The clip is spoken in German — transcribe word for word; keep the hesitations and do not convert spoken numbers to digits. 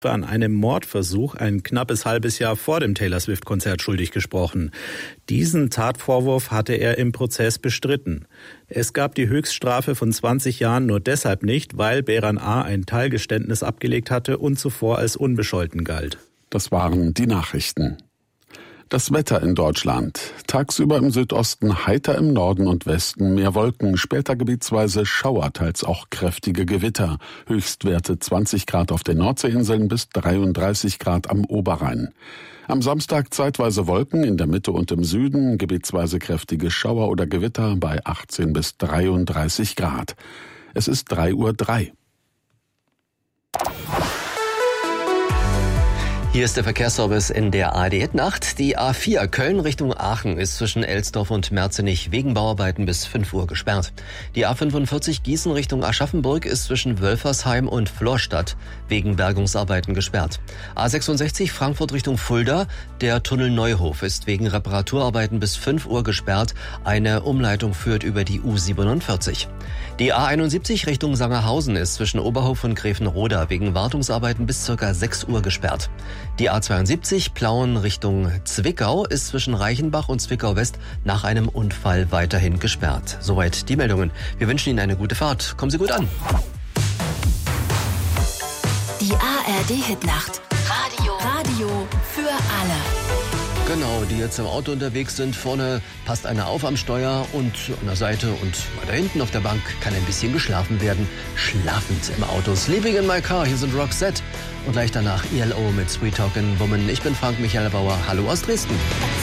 an einem Mordversuch ein knappes halbes Jahr vor dem Taylor Swift-Konzert schuldig gesprochen. Diesen Tatvorwurf hatte er im Prozess bestritten. Es gab die Höchststrafe von zwanzig Jahren nur deshalb nicht, weil Behran A. ein Teilgeständnis abgelegt hatte und zuvor als unbescholten galt. Das waren die Nachrichten. Das Wetter in Deutschland. Tagsüber im Südosten heiter, im Norden und Westen mehr Wolken, später gebietsweise Schauer, teils auch kräftige Gewitter. Höchstwerte zwanzig Grad auf den Nordseeinseln bis dreiunddreißig Grad am Oberrhein. Am Samstag zeitweise Wolken in der Mitte und im Süden, gebietsweise kräftige Schauer oder Gewitter bei achtzehn bis dreiunddreißig Grad. Es ist drei Uhr drei. Hier ist der Verkehrsservice in der A R D-Nacht. Die A vier Köln Richtung Aachen ist zwischen Elsdorf und Merzenich wegen Bauarbeiten bis fünf Uhr gesperrt. Die A fünfundvierzig Gießen Richtung Aschaffenburg ist zwischen Wölfersheim und Florstadt wegen Bergungsarbeiten gesperrt. A sechsundsechzig Frankfurt Richtung Fulda. Der Tunnel Neuhof ist wegen Reparaturarbeiten bis fünf Uhr gesperrt. Eine Umleitung führt über die U siebenundvierzig. Die A einundsiebzig Richtung Sangerhausen ist zwischen Oberhof und Gräfenroda wegen Wartungsarbeiten bis ca. sechs Uhr gesperrt. Die A zweiundsiebzig Plauen Richtung Zwickau ist zwischen Reichenbach und Zwickau West nach einem Unfall weiterhin gesperrt. Soweit die Meldungen. Wir wünschen Ihnen eine gute Fahrt. Kommen Sie gut an. Die A R D-Hitnacht. Radio. Radio für alle. Genau, die jetzt im Auto unterwegs sind. Vorne passt einer auf am Steuer und an der Seite und weiter hinten auf der Bank kann ein bisschen geschlafen werden. Schlafend im Auto. Sleeping in my car. Hier sind Roxette und gleich danach E L O mit Sweet Talkin' Woman. Ich bin Frank Michael Bauer. Hallo aus Dresden.